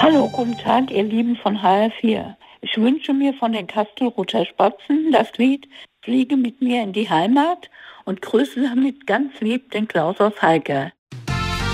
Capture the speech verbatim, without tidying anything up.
Hallo, guten Tag, ihr Lieben von H R vier. Ich wünsche mir von den Kastelruther Spatzen das Lied Fliege mit mir in die Heimat und grüße damit ganz lieb den Klaus aus Heike.